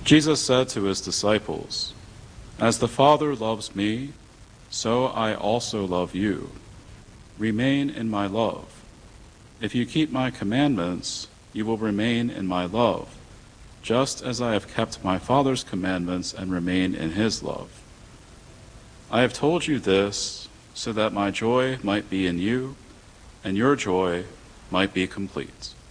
Jesus said to his disciples, "As the Father loves me, so I also love you. Remain in my love. If you keep my commandments, you will remain in my love, just as I have kept my Father's commandments and remain in his love. I have told you this so that my joy might be in you and your joy might be complete."